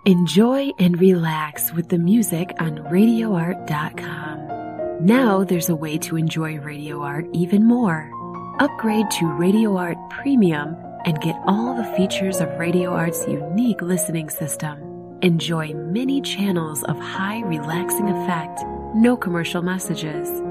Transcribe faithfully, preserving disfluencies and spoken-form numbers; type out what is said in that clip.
Enjoy and relax with the music on radio art dot com. Now there's a way to enjoy Radio Art even more. Upgrade to Radio Art Premium and get all the features of Radio Art's unique listening system. Enjoy many channels of high relaxing effect, no commercial messages,